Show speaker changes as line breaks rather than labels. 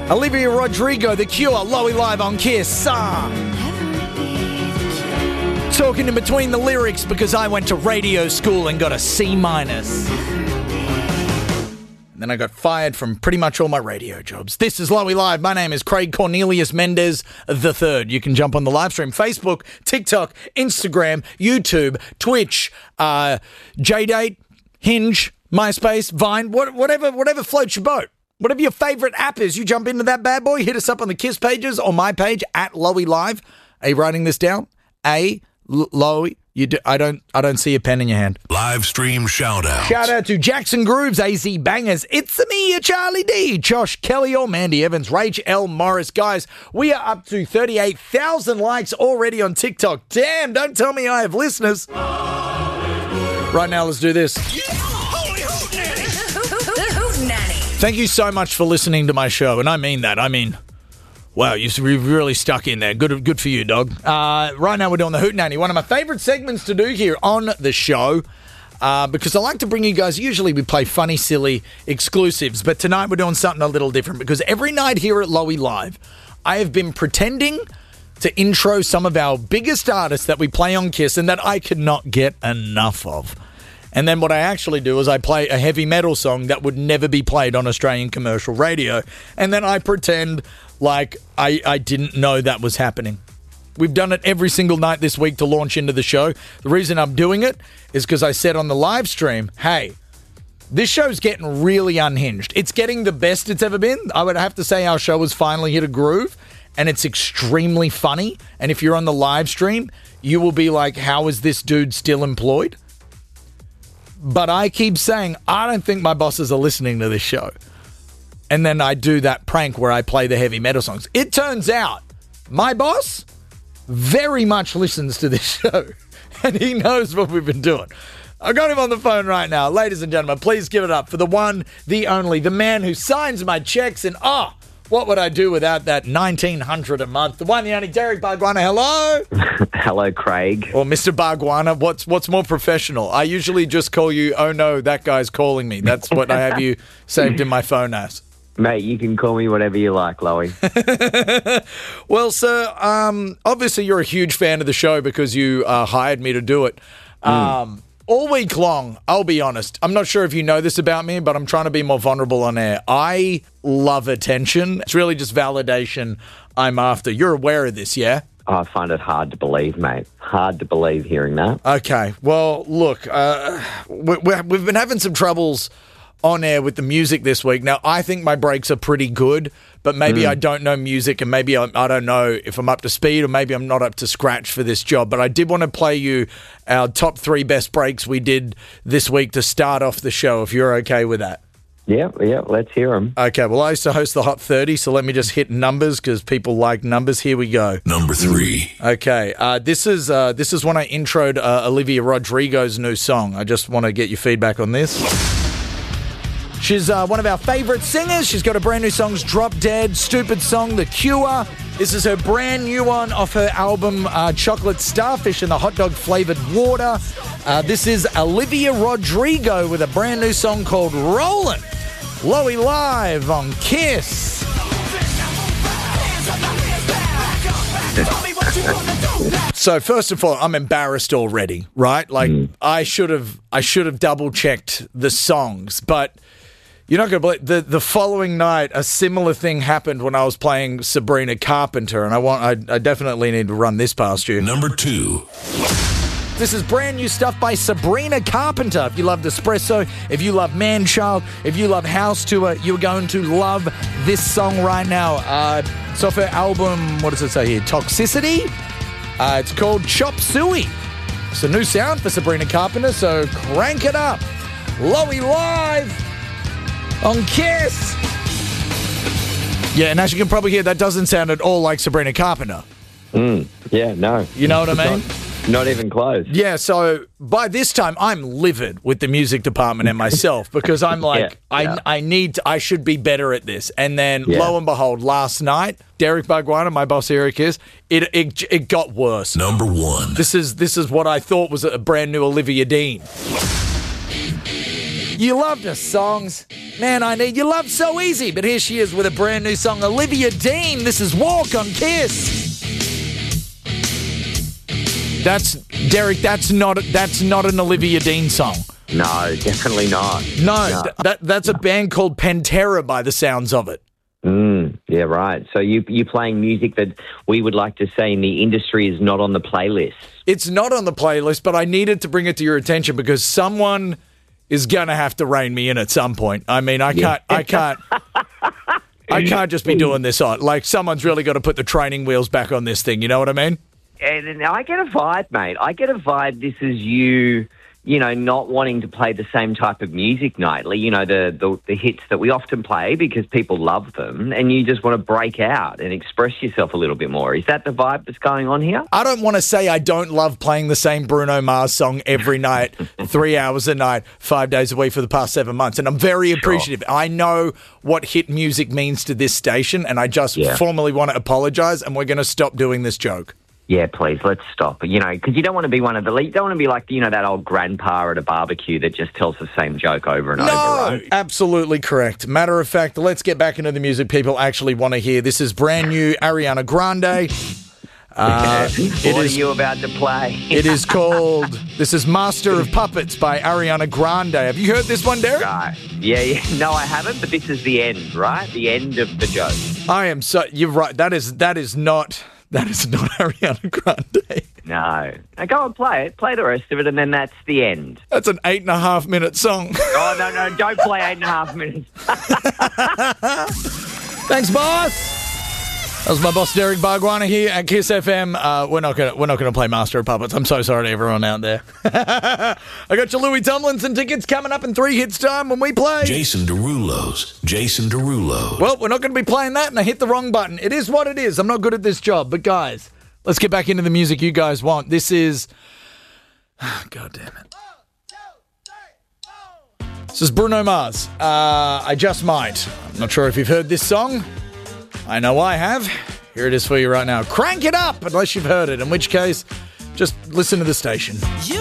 Olivia Rodrigo, The Cure, Lowy Live on Kiss. Talking in between the lyrics because I went to radio school and got a C-. Then I got fired from pretty much all my radio jobs. This is Lowy Live. My name is Craig Cornelius Mendez III. You can jump on the live stream. Facebook, TikTok, Instagram, YouTube, Twitch, JDate, Hinge, MySpace, Vine, whatever floats your boat. Whatever your favourite app is, you jump into that bad boy. Hit us up on the Kiss pages or my page at Lowy Live. Are you writing this down? Lowy. I don't see a pen in your hand.
Live stream shout out.
Shout out to Jackson Grooves, AZ Bangers, It's Me, Charlie D, Josh Kelly or Mandy Evans, Rach L. Morris. Guys, we are up to 38,000 likes already on TikTok. Damn, don't tell me I have listeners. Right now, let's do this. Thank you so much for listening to my show, and I mean that. Wow, you've really stuck in there. Good for you, dog. Right now we're doing the Hootenanny, one of my favourite segments to do here on the show, because I like to bring you guys, usually we play funny, silly exclusives, but tonight we're doing something a little different, because every night here at Lowy Live, I have been pretending to intro some of our biggest artists that we play on Kiss and that I could not get enough of. And then what I actually do is I play a heavy metal song that would never be played on Australian commercial radio, and then I pretend like I didn't know that was happening. We've done it every single night this week to launch into the show. The reason I'm doing it is because I said on the live stream, hey, this show's getting really unhinged. It's getting the best it's ever been. I would have to say our show has finally hit a groove, and it's extremely funny. And if you're on the live stream, you will be like, how is this dude still employed? But I keep saying, I don't think my bosses are listening to this show. And then I do that prank where I play the heavy metal songs. It turns out my boss very much listens to this show. And he knows what we've been doing. I got him on the phone right now. Ladies and gentlemen, please give it up for the one, the only, the man who signs my checks. And what would I do without that $1,900 a month? The one, the only, Derek Bargwanna. Hello.
Hello, Craig.
Or Mr. Bargwanna. What's more professional? I usually just call you, oh no, that guy's calling me. That's what I have you saved in my phone as.
Mate, you can call me whatever you like, Lowy.
Well, sir, obviously you're a huge fan of the show because you hired me to do it. All week long, I'll be honest, I'm not sure if you know this about me, but I'm trying to be more vulnerable on air. I love attention. It's really just validation I'm after. You're aware of this, yeah?
I find it hard to believe, mate. Hard to believe hearing that.
Okay. Well, look, we've been having some troubles on air with the music this week. Now, I think my breaks are pretty good, but maybe I don't know music, and maybe I don't know if I'm up to speed, or maybe I'm not up to scratch for this job. But I did want to play you our top 3 best breaks we did this week to start off the show, if you're okay with that.
Yeah, let's hear them.
Okay, well, I used to host the Hot 30, so let me just hit numbers because people like numbers. Here we go.
Number 3.
Okay, this is when I introed Olivia Rodrigo's new song. I just want to get your feedback on this. She's one of our favourite singers. She's got a brand new song, Drop Dead, Stupid Song, The Cure. This is her brand new one off her album Chocolate Starfish and the Hot Dog Flavoured Water. This is Olivia Rodrigo with a brand new song called Rollin'. Lowy Live on Kiss. So first of all, I'm embarrassed already, right? Like I should have double checked the songs, but you're not going to believe the following night a similar thing happened when I was playing Sabrina Carpenter, and I definitely need to run this past you.
Number 2.
This is brand new stuff by Sabrina Carpenter. If you love Espresso, if you love Manchild, if you love House Tour, you're going to love this song right now. It's off her album, what does it say here? Toxicity. It's called Chop Suey. It's a new sound for Sabrina Carpenter, so crank it up. Lowy Live on Kiss. Yeah, and as you can probably hear, that doesn't sound at all like Sabrina Carpenter.
Yeah, no.
You know what I mean?
Not even close.
Yeah, so by this time, I'm livid with the music department and myself because I'm like, I should be better at this. And then, lo and behold, last night, Derek Bargwanna, my boss Eric is, it got worse.
Number 1.
This is what I thought was a brand new Olivia Dean. You loved her songs. Man, I Need Your Love So Easy. But here she is with a brand new song. Olivia Dean. This is Walk on Kiss. Derek, that's not an Olivia Dean song.
No, definitely not.
No. That's a band called Pantera by the sounds of it.
Yeah, right. So you're playing music that we would like to say in the industry is not on the playlist.
It's not on the playlist, but I needed to bring it to your attention because someone is going to have to rein me in at some point. I mean, I can't just be doing this on. Like, someone's really got to put the training wheels back on this thing. You know what I mean?
And I get a vibe, mate. I get a vibe this is you not wanting to play the same type of music nightly, the hits that we often play because people love them, and you just want to break out and express yourself a little bit more. Is that the vibe that's going on here?
I don't want to say I don't love playing the same Bruno Mars song every night, 3 hours a night, 5 days a week for the past 7 months, and I'm very appreciative. I know what hit music means to this station, and I just formally want to apologise, and we're going to stop doing this joke.
Yeah, please, let's stop. Because you don't want to be you don't want to be like, that old grandpa at a barbecue that just tells the same joke over and over, right?
Absolutely correct. Matter of fact, let's get back into the music people actually want to hear. This is brand new Ariana Grande.
What are you about to play?
It is called, this is Master of Puppets by Ariana Grande. Have you heard this one, Derek?
Right. Yeah. No, I haven't, but this is the end, right? The end of the joke.
You're right. That is not Ariana Grande.
No. Now go and play it. Play the rest of it, and then that's the end.
That's an 8.5 minute song.
Oh, no. Don't play 8.5 minutes.
Thanks, boss. That was my boss, Derek Barguana, here at Kiss FM. We're not gonna play Master of Puppets. I'm so sorry to everyone out there. I got your Louis Tomlinson tickets coming up in 3 hits time when we play
Jason Derulo's.
Well, we're not going to be playing that, and I hit the wrong button. It is what it is. I'm not good at this job. But guys, let's get back into the music you guys want. This is, God damn it. This is Bruno Mars. I Just Might. I'm not sure if you've heard this song. I know I have. Here it is for you right now. Crank it up, unless you've heard it, in which case, just listen to the station.